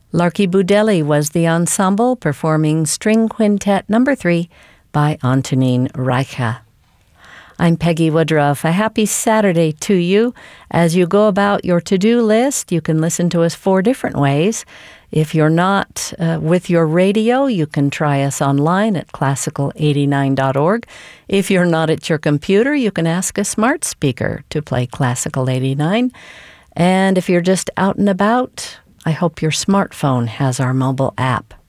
Larky Budelli was the ensemble performing String Quintet No. 3 by Antonin Reicha. I'm Peggy Woodruff. A happy Saturday to you. As you go about your to-do list, you can listen to us 4 different ways. If you're not with your radio, you can try us online at classical89.org. If you're not at your computer, you can ask a smart speaker to play Classical 89. And if you're just out and about, I hope your smartphone has our mobile app.